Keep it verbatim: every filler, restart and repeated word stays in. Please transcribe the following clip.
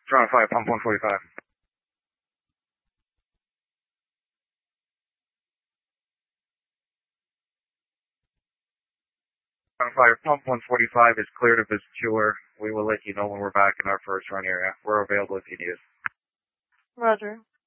Toronto five, pump one forty-five. Toronto five, pump one forty-five is cleared of this tour. We will let you know when we're back in our first run area. We're available if you need us. Roger.